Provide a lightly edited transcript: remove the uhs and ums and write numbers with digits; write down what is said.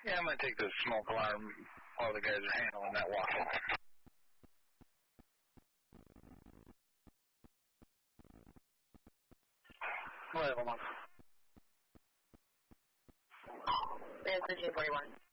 Yeah, I'm going to take the smoke alarm while the guys are handling that walk-in. What, hold on. It's 1341.